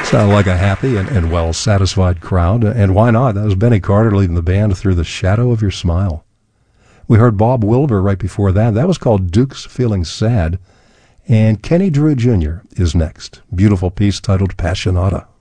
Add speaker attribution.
Speaker 1: Sound like a happy and well-satisfied crowd. And why not? That was Benny Carter leading the band through The Shadow of Your Smile. We heard Bob Wilber right before that. That was called Duke's Feeling Sad. And Kenny Drew Jr. is next. Beautiful piece titled Passionata.